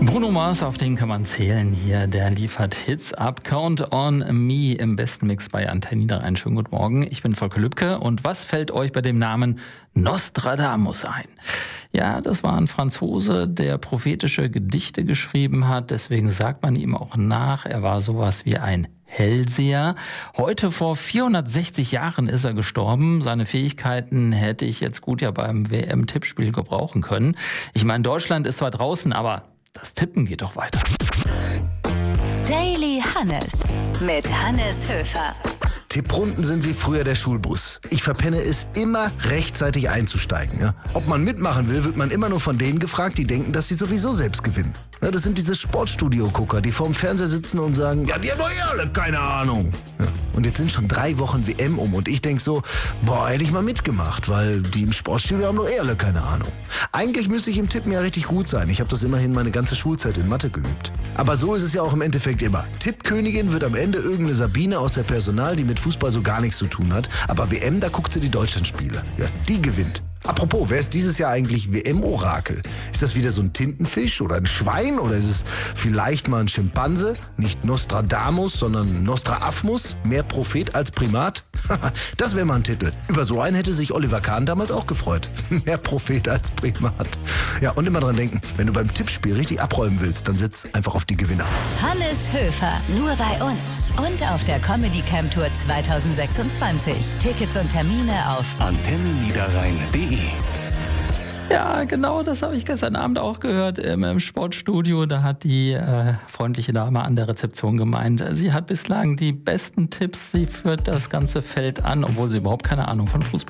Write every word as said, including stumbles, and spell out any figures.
Bruno Mars, auf den kann man zählen hier. Der liefert Hits ab. Count on Me im besten Mix bei Antenne Niederrhein. Schönen guten Morgen, ich bin Volker Lübke. Und was fällt euch bei dem Namen Nostradamus ein? Ja, das war ein Franzose, der prophetische Gedichte geschrieben hat. Deswegen sagt man ihm auch nach, er war sowas wie ein Hellseher. Heute vor vierhundertsechzig Jahren ist er gestorben. Seine Fähigkeiten hätte ich jetzt gut ja beim W M-Tippspiel gebrauchen können. Ich meine, Deutschland ist zwar draußen, aber das Tippen geht doch weiter. Daily Hannes mit Hannes Höfer. Tipprunden sind wie früher der Schulbus. Ich verpenne es immer, rechtzeitig einzusteigen. Ja? Ob man mitmachen will, wird man immer nur von denen gefragt, die denken, dass sie sowieso selbst gewinnen. Ja, das sind diese Sportstudio-Gucker, die vorm Fernseher sitzen und sagen, ja, die haben doch eh alle keine Ahnung. Ja. Und jetzt sind schon drei Wochen W M um und ich denke so, boah, hätte ich mal mitgemacht, weil die im Sportstudio haben doch eh alle keine Ahnung. Eigentlich müsste ich im Tippen ja richtig gut sein. Ich habe das immerhin meine ganze Schulzeit in Mathe geübt. Aber so ist es ja auch im Endeffekt immer. Tippkönigin wird am Ende irgendeine Sabine aus der Personal, die mit Fußball so gar nichts zu tun hat. Aber W M, da guckt sie die Deutschlandspiele. Ja, die gewinnt. Apropos, wer ist dieses Jahr eigentlich W M-Orakel? Ist das wieder so ein Tintenfisch oder ein Schwein oder ist es vielleicht mal ein Schimpanse? Nicht Nostradamus, sondern Nostrafmus? Mehr Prophet als Primat? Das wäre mal ein Titel. Über so einen hätte sich Oliver Kahn damals auch gefreut. Mehr Prophet als Primat. Ja, und immer dran denken, wenn du beim Tippspiel richtig abräumen willst, dann setz einfach auf die Gewinner. Hannes Höfer, nur bei uns und auf der Comedy Camp Tour zwanzig sechsundzwanzig. Tickets und Termine auf antenne niederrhein punkt de. Ja, genau, das habe ich gestern Abend auch gehört im, im Sportstudio. Da hat die äh, freundliche Dame an der Rezeption gemeint, sie hat bislang die besten Tipps, sie führt das ganze Feld an, obwohl sie überhaupt keine Ahnung von Fußball